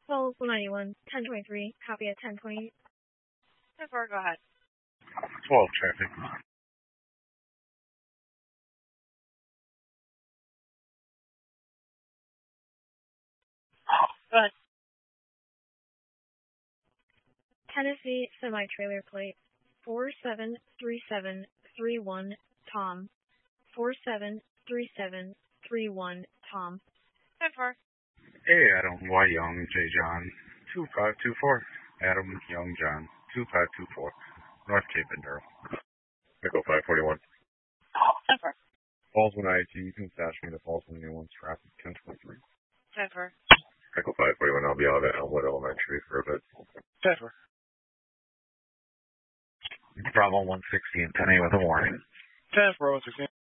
Well, 191, 1023, copy at 1020. 10-4, go ahead. 12 traffic. Go ahead. Tennessee semi-trailer plate 473731 Tom. 473731 Tom. 10-4. Hey, Adam Y. Young, J. John, 2524. Adam Young John, 2524. North Cape and Durham. Echo 541. 10-4. Falls 192, you can stash me to Falls 181, traffic 1023. 10-4. Echo 541, I'll be out at Elmwood Elementary for a bit. 10-4. Bravo 160 and 10A with a warning. 10-4, 116.